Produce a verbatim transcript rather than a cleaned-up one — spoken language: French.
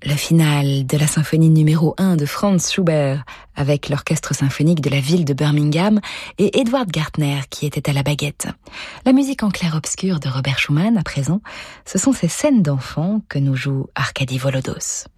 le final de la symphonie numéro un de Franz Schubert avec l'orchestre symphonique de la ville de Birmingham et Edward Gartner qui était à la baguette. La musique en clair-obscur de Robert Schumann, à présent, ce sont ces scènes d'enfants que nous joue Arkady Volodos.